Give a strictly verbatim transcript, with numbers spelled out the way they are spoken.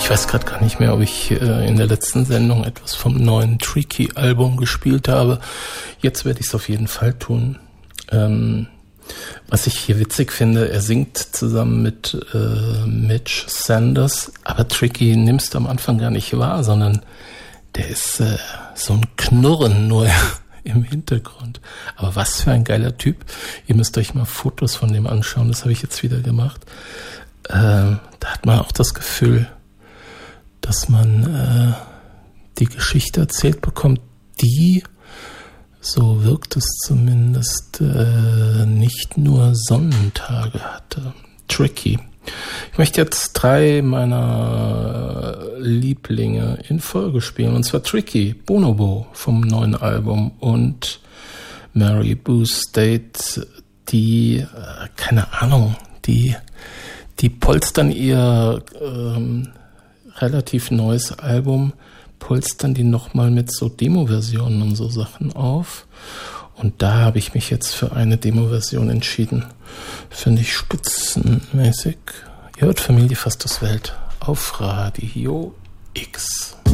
Ich weiß gerade gar nicht mehr, ob ich äh, in der letzten Sendung etwas vom neuen Tricky-Album gespielt habe. Jetzt werde ich es auf jeden Fall tun. Ähm, was ich hier witzig finde, er singt zusammen mit äh, Mitch Sanders, aber Tricky nimmst du am Anfang gar nicht wahr, sondern der ist äh, so ein Knurren nur im Hintergrund. Aber was für ein geiler Typ. Ihr müsst euch mal Fotos von dem anschauen, das habe ich jetzt wieder gemacht. Äh, da hat man auch das Gefühl, dass man äh, die Geschichte erzählt bekommt, die, so wirkt es zumindest, äh, nicht nur Sonnentage hatte. Tricky. Ich möchte jetzt drei meiner Lieblinge in Folge spielen, und zwar Tricky, Bonobo vom neuen Album und Mary Boo State, die, äh, keine Ahnung, die, die polstern ihr ähm, relativ neues Album, polstern die nochmal mit so Demo-Versionen und so Sachen auf. Und da habe ich mich jetzt für eine Demo-Version entschieden. Finde ich spitzenmäßig. Ihr hört Familie Fastos Welt auf Radio X.